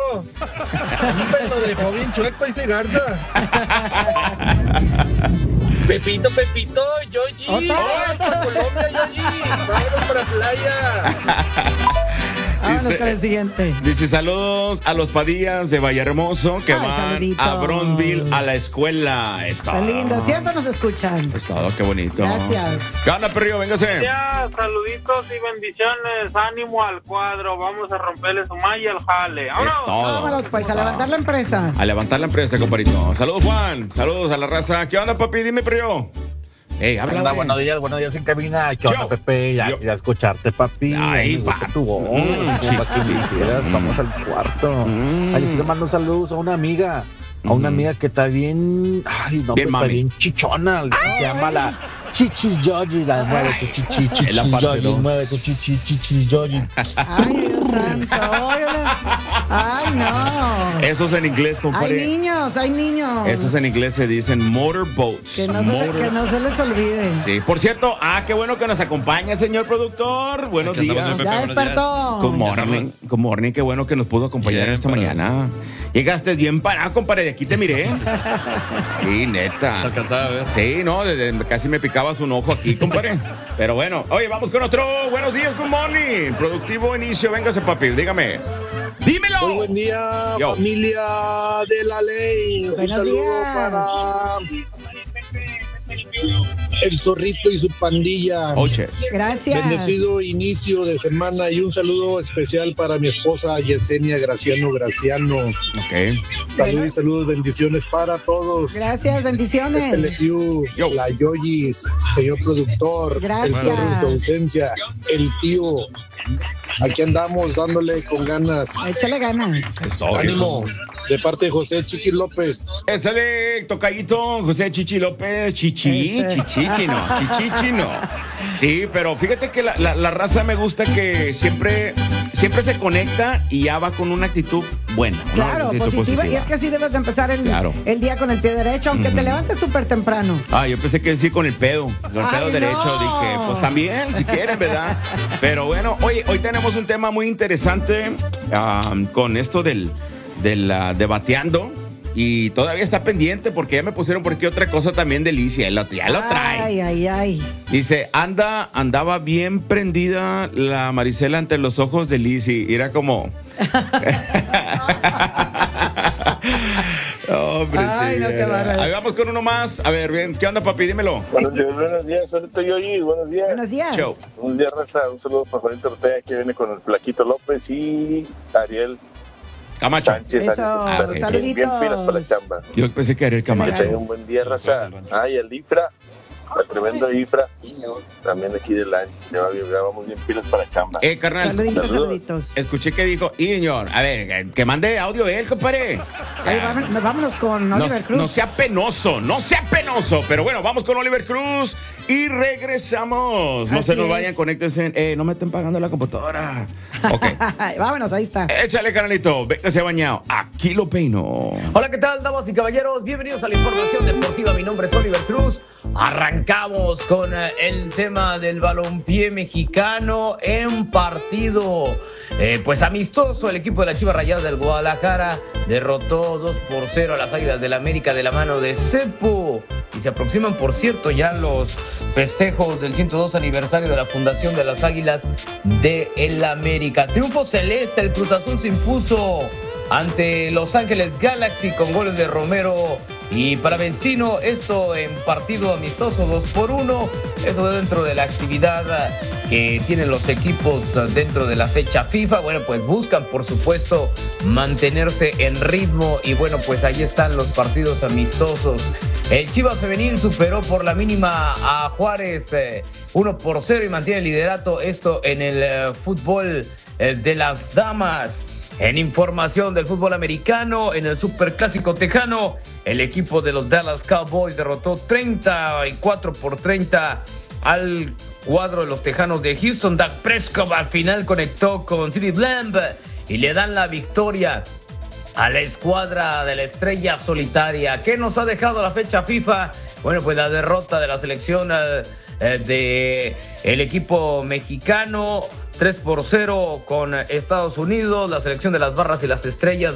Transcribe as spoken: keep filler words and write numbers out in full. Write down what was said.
Me lo dejó bien chueco ese garza. Pepito, Pepito, Yoyi. Vámonos para Colombia, Yoyi. Vámonos para playa. Vámonos Dice, con el siguiente. Dice saludos a los Padillas de Vallehermoso que Ay, van saluditos. a Bronzeville a la escuela. Está Está lindo, siempre nos escuchan. Es todo, qué bonito. Gracias. ¿Qué onda, perrillo? Véngase. Ya, saluditos y bendiciones, ánimo al cuadro, vamos a romperle su malla al jale. Es ¡Vámonos! todo. Vámonos pues, a Es levantar todo. la empresa. A levantar la empresa, compadrito. Saludos, Juan. Saludos a la raza. ¿Qué onda, papi? Dime, perrillo. Ey, habla, Anda, güey. buenos días, buenos días en cabina. ¿Qué onda, Yo. Pepe? Ya Yo. quería escucharte, papi. Ay, Me gusta pa. tu voz. Mm, Como aquí me quieras, Mm. vamos al cuarto. Mm. Ay, le quiero mandar saludos a una amiga. A una Mm. amiga que está bien. Ay, no, Bien está mami. bien chichona. Se llama la Chichis Yoyi. La mueve tu chichi, Es chichis la parte Yoyi. dos. Mueve tu chichi, chichis Yoyi. Ay, Dios santo. Óyala. Ay, no. Eso es en inglés, Hay compadre. niños, hay niños. Esos en inglés se dicen motorboats. Que no, se, le- Motor- que no se les olvide. Sí, por cierto, ah, qué bueno que nos acompaña, señor productor. Buenos Aquí andamos, días. Pepe, Ya buenos despertó. Good morning, good morning, qué bueno que nos pudo acompañar Bien esta parado. mañana. Llegaste bien parado, compadre, de aquí te miré. Sí, Se neta. alcanzaba a ver. Sí, no, desde- casi me picabas un ojo aquí, compadre. Pero bueno, oye, vamos con otro. Buenos días, good morning. Productivo inicio, véngase, papi, dígame. ¡Dímelo! Muy buen día, Yo. familia de la ley. Buenos Un saludo días. para el zorrito y su pandilla. Oche. Gracias. Bendecido inicio de semana y un saludo especial para mi esposa Yesenia Graciano Graciano. Ok. Salud y saludos, bendiciones para todos. Gracias, bendiciones. L Q, Yo. la Yoyis, señor productor, Gracias. el zorro en su ausencia, el tío. Aquí andamos dándole con ganas. Échale ganas. Es todo. Ánimo, de parte de José Chiqui López. Échale, tocallito, José Chichi López, Chichi, Ese. Chichichi, no, Chichichi, no. Sí, pero fíjate que la, la- la raza me gusta que siempre, siempre se conecta y ya va con una actitud buena. una Claro, actitud positiva. Y es que así debes de empezar el, Claro. el día con el pie derecho, aunque te levantes súper temprano. Ah, yo pensé que sí con el pedo, con el Ay, pedo derecho. no. Dije, pues también, si quieren, ¿verdad? Pero bueno, oye, hoy tenemos un tema muy interesante ah, con esto del, del ah, debateando. Y todavía está pendiente porque ya me pusieron por aquí otra cosa también de Licia. Ya lo, ya lo trae. Ay, ay, ay. Dice, anda, andaba bien prendida la Marisela ante los ojos de Lizzy. Y era como... Hombre, Ay, sí, no, qué era. bárbaro. Ahí vamos con uno más. A ver, bien, ¿qué onda, papi? Dímelo. Buenos días, buenos días, ahorita yo y buenos días. Buenos días. Show. Buenos días, raza. Un saludo para Juanito Ortega que viene con el Flaquito López y Ariel Camacho. Sánchez. Eso, Sánchez, Sánchez. saluditos. Bien pilas para la chamba. Yo pensé que era el Que Camacho. tengan un buen día, raza. Ay, el Ifra, el tremendo Ifra, también aquí del año. Ya va- ya vamos bien pilas para la chamba. Eh, carnal, Saluditos, Saludos. saluditos. escuché que dijo, y señor, a ver, que mande audio él, compadre. Ahí vámonos, vámonos con No, Oliver Cruz. no sea penoso, no sea penoso. Pero bueno, vamos con Oliver Cruz y regresamos. No Así se nos es. vayan, conéctense. Eh, no me estén pagando la computadora. Ok. Vámonos, ahí está. Échale, canalito. Véngase bañado. Aquí lo peino. Hola, ¿qué tal, damas y caballeros? Bienvenidos a la información deportiva. Mi nombre es Oliver Cruz. Arrancamos con eh, el tema del balompié mexicano en partido, eh, pues amistoso. El equipo de la Chivas Rayadas del Guadalajara derrotó dos por cero a las Águilas del América de la mano de Cepo. Y se aproximan, por cierto, ya los festejos del ciento dos aniversario de la fundación de las Águilas de el América. Triunfo celeste, el Cruz Azul se impuso ante Los Ángeles Galaxy con goles de Romero y para Vecino, esto en partido amistoso dos por uno, eso dentro de la actividad que tienen los equipos dentro de la fecha FIFA. Bueno, pues buscan por supuesto mantenerse en ritmo y bueno, pues ahí están los partidos amistosos. El Chivas Femenil superó por la mínima a Juárez eh, uno por cero y mantiene el liderato, esto en el eh, fútbol eh, de las damas. En información del fútbol americano, en el Superclásico Tejano, el equipo de los Dallas Cowboys derrotó treinta y cuatro por treinta al cuadro de los Tejanos de Houston. Dak Prescott al final conectó con CeeDee Lamb y le dan la victoria a la escuadra de la estrella solitaria. ¿Qué nos ha dejado la fecha FIFA? Bueno, pues la derrota de la selección eh, de el equipo mexicano, tres por cero con Estados Unidos, la selección de las barras y las estrellas